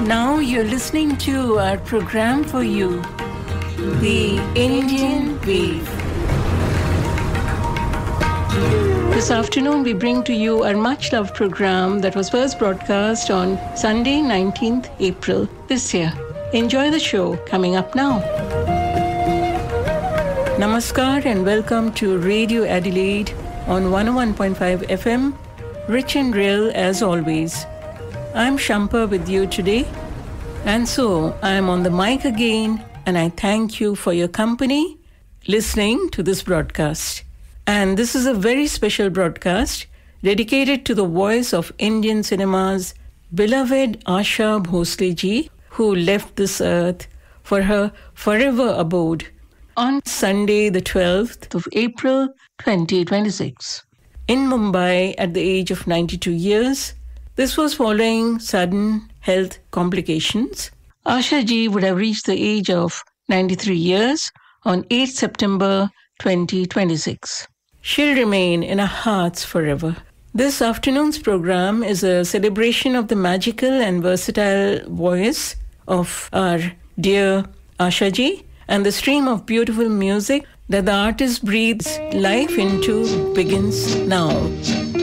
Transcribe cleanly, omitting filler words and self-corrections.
Now you're listening to our program for you, The Indian Wave. This afternoon, we bring to you our much-loved program that was first broadcast on Sunday, 19th April this year. Enjoy the show coming up now. Namaskar and welcome to Radio Adelaide on 101.5 FM, rich and real as always. I'm Shampa with you today, and so I'm on the mic again, and I thank you for your company listening to this broadcast. And this is a very special broadcast dedicated to the voice of Indian cinema's beloved Asha Bhosle ji, who left this earth for her forever abode on Sunday, the 12th of April, 2026. In Mumbai at the age of 92 years, this was following sudden health complications. Asha ji would have reached the age of 93 years on 8th September 2026. She'll remain in our hearts forever. This afternoon's program is a celebration of the magical and versatile voice of our dear Asha ji and the stream of beautiful music that the artist breathes life into begins now.